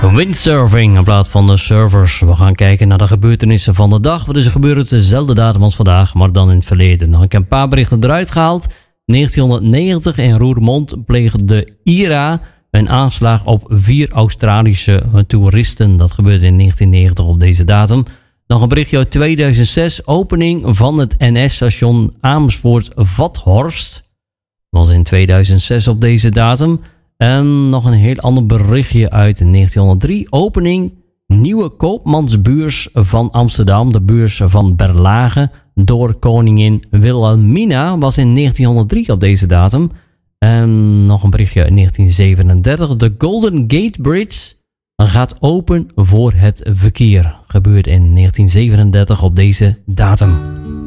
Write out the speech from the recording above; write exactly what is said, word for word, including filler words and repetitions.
Windsurfing in plaats van de surfers. We gaan kijken naar de gebeurtenissen van de dag. Wat is er gebeurd op dezelfde datum als vandaag, maar dan in het verleden. Dan heb ik een paar berichten eruit gehaald. negentienhonderdnegentig in Roermond pleegde I R A een aanslag op vier Australische toeristen. Dat gebeurde in negentienhonderdnegentig op deze datum. Nog een berichtje uit tweeduizend zes. Opening van het N S-station Amersfoort-Vathorst. Dat was in tweeduizend zes op deze datum. En nog een heel ander berichtje uit negentienhonderddrie. Opening nieuwe koopmansbeurs van Amsterdam. De beurs van Berlage door koningin Wilhelmina was in negentienhonderddrie op deze datum. En nog een berichtje uit negentien zevenendertig. De Golden Gate Bridge gaat open voor het verkeer. Gebeurde in negentien zevenendertig op deze datum.